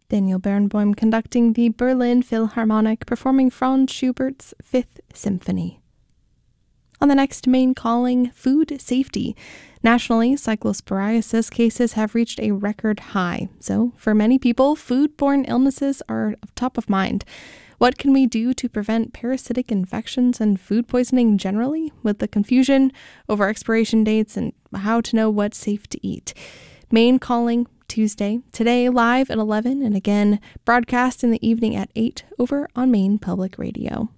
Daniel Barenboim conducting the Berlin Philharmonic performing Franz Schubert's Fifth Symphony. On the next Maine calling, food safety. Nationally, cyclosporiasis cases have reached a record high. So, for many people, foodborne illnesses are top of mind. What can we do to prevent parasitic infections and food poisoning generally, with the confusion over expiration dates and how to know what's safe to eat? Maine calling Tuesday, today live at 11 and again broadcast in the evening at 8 over on Maine Public Radio.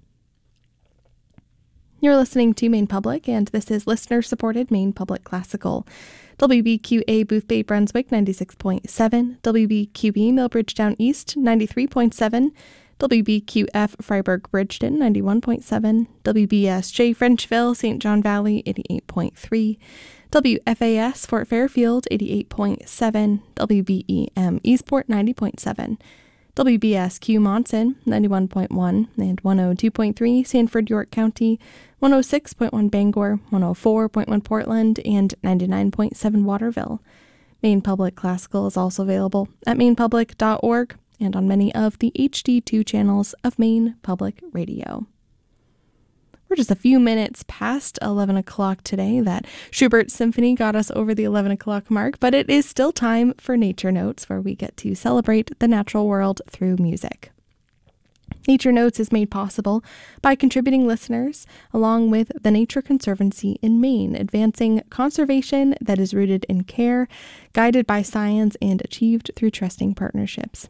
You're listening to Maine Public, and this is listener-supported Maine Public Classical. WBQA Boothbay Brunswick 96.7, WBQB Millbridgetown East 93.7, WBQF Freiburg Bridgeton 91.7, WBSJ Frenchville St. John Valley 88.3, WFAS Fort Fairfield 88.7, WBEM Eastport 90.7, WBSQ Monson 91.1 and 102.3 Sanford York County, 106.1 Bangor, 104.1 Portland, and 99.7 Waterville. Maine Public Classical is also available at mainepublic.org and on many of the HD2 channels of Maine Public Radio. We're just a few minutes past 11 o'clock today. That Schubert Symphony got us over the 11 o'clock mark, but it is still time for Nature Notes, where we get to celebrate the natural world through music. Nature Notes is made possible by contributing listeners, along with the Nature Conservancy in Maine, advancing conservation that is rooted in care, guided by science, and achieved through trusting partnerships.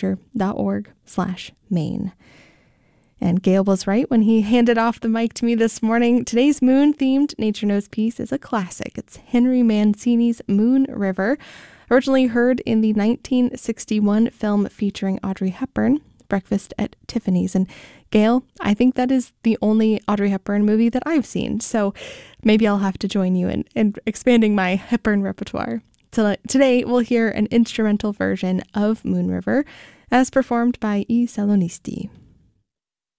nature.org/Maine. And Gail was right when he handed off the mic to me this morning. Today's moon-themed Nature Notes piece is a classic. It's Henry Mancini's Moon River, originally heard in the 1961 film featuring Audrey Hepburn, Breakfast at Tiffany's. And Gail, I think that is the only Audrey Hepburn movie that I've seen, so maybe I'll have to join you in expanding my Hepburn repertoire. Today, we'll hear an instrumental version of Moon River as performed by I Salonisti.